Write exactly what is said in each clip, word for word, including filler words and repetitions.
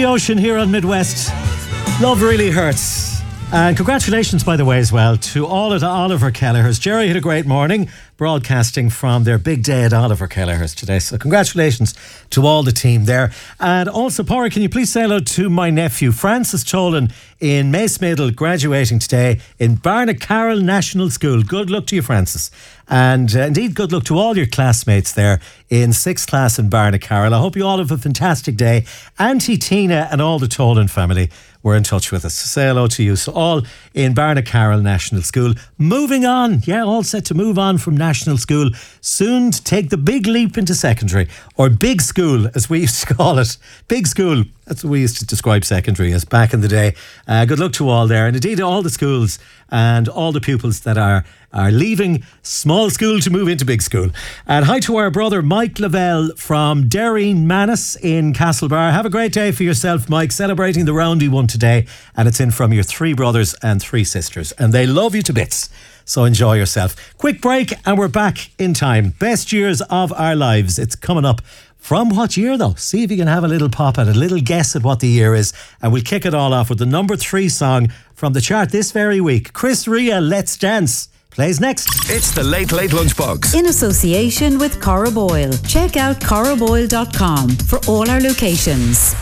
the ocean here on Midwest. Love really hurts. And congratulations, by the way, as well, to all of the Oliver Kelleher's. Jerry had a great morning broadcasting from their big day at Oliver Kelleher's today. So congratulations to all the team there. And also, Pádraig, can you please say hello to my nephew, Francis Tolan, in Mace Middle, graduating today in Barnacarroll National School. Good luck to you, Francis. And uh, indeed, good luck to all your classmates there in sixth class in Barnacarroll. I hope you all have a fantastic day. Auntie Tina and all the Tolan family were in touch with us. Say hello to you. So all in Barnacarroll National School. Moving on. Yeah, all set to move on from National School. Soon to take the big leap into secondary. Or big school, as we used to call it. Big school. That's what we used to describe secondary as back in the day. Uh, good luck to all there. And indeed all the schools and all the pupils that are are leaving small school to move into big school. And hi to our brother Mike Lavelle from Derreen Manus in Castlebar. Have a great day for yourself, Mike, celebrating the roundy one today. And it's in from your three brothers and three sisters. And they love you to bits. So enjoy yourself. Quick break and we're back in time. Best years of our lives. It's coming up. From what year though? See if you can have a little pop at it, a little guess at what the year is. And we'll kick it all off with the number three song from the chart this very week. Chris Rea, Let's Dance, plays next. It's the Late Late Lunchbox. In association with Cora Boyle. Check out cora boyle dot com for all our locations.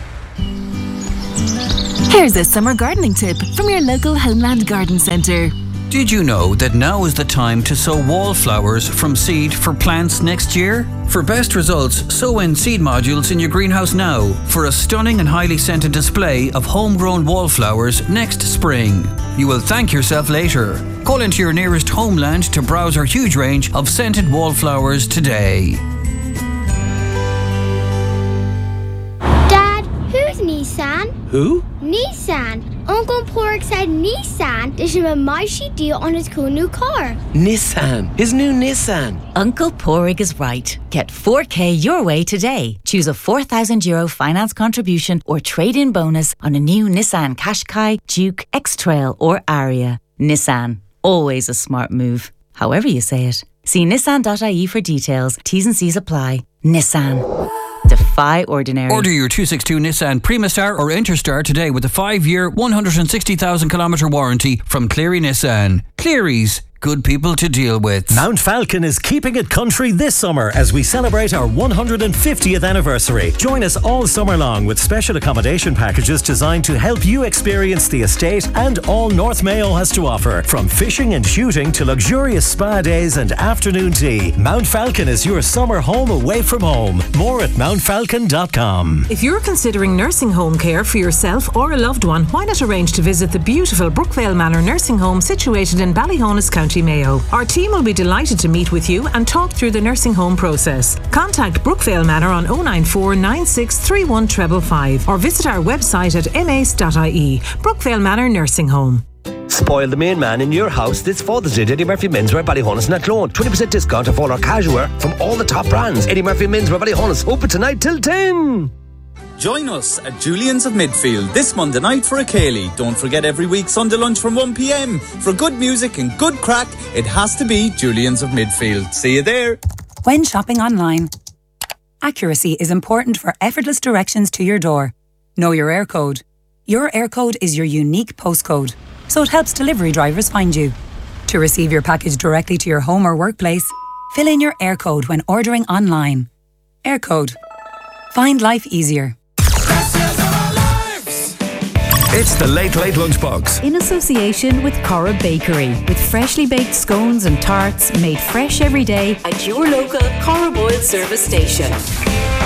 Here's a summer gardening tip from your local Homeland Garden Centre. Did you know that now is the time to sow wallflowers from seed for plants next year? For best results, sow in seed modules in your greenhouse now for a stunning and highly scented display of homegrown wallflowers next spring. You will thank yourself later. Call into your nearest Homeland to browse our huge range of scented wallflowers today. Dad, who's Nissan? Who? Nissan. Uncle Pork said Nissan. There's a mighty deal on his cool new car. Nissan. His new Nissan. Uncle Porrig is right. Get four K your way today. Choose a four thousand euro finance contribution or trade-in bonus on a new Nissan Qashqai, Duke, X-Trail or Aria. Nissan. Always a smart move. However you say it. See nissan dot I E for details. T's and C's apply. Nissan. Defy ordinary. Order your two sixty-two Nissan Primastar or Interstar today with a five-year, one hundred sixty thousand kilometre warranty from Cleary Nissan. Cleary's, good people to deal with. Mount Falcon is keeping it country this summer as we celebrate our one hundred fiftieth anniversary. Join us all summer long with special accommodation packages designed to help you experience the estate and all North Mayo has to offer. From fishing and shooting to luxurious spa days and afternoon tea, Mount Falcon is your summer home away from home. More at mount falcon dot com. If you're considering nursing home care for yourself or a loved one, why not arrange to visit the beautiful Brookvale Manor Nursing Home situated in Ballyhonus, County Mayo. Our team will be delighted to meet with you and talk through the nursing home process. Contact Brookvale Manor on oh nine four nine six three one five five or visit our website at m a c e dot I E. Brookvale Manor Nursing Home. Spoil the main man in your house this Father's Day at Eddie Murphy Menswear, Ballyhonus and Athlone. twenty percent discount off all our casual wear from all the top brands. Eddie Murphy Menswear, Ballyhonus. Open tonight till ten. Join us at Julian's of Midfield this Monday night for a Cayley. Don't forget every week Sunday lunch from one p m. For good music and good crack, it has to be Julian's of Midfield. See you there. When shopping online, accuracy is important for effortless directions to your door. Know your air code. Your air code is your unique postcode, so it helps delivery drivers find you. To receive your package directly to your home or workplace, fill in your air code when ordering online. Air code. Find life easier. It's the Late Late Lunchbox. In association with Cora Bakery, with freshly baked scones and tarts made fresh every day at your local Cora Boyle service station.